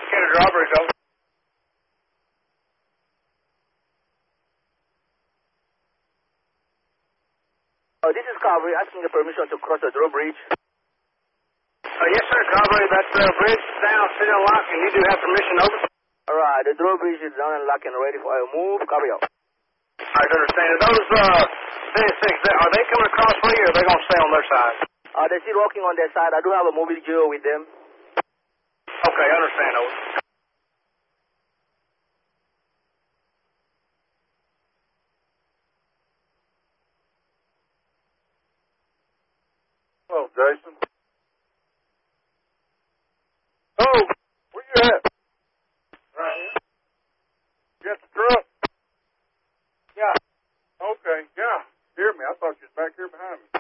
Canada Drawbridge, over. This is Carvery asking the permission to cross the drawbridge. Yes, sir, Carvery. That bridge is down, sitting unlocked, and you do have permission, over. All right, the drawbridge is down and locked and ready for a move. Copy out. I understand. Are those CN6, are they coming across for you, or are they going to stay on their side? They're still walking on their side. I do have a mobile geo with them. Okay, I understand, over. Hello, Jason. Oh, where you at? Right here. You at the truck? Yeah. Okay, yeah. Hear me. I thought you was back here behind me.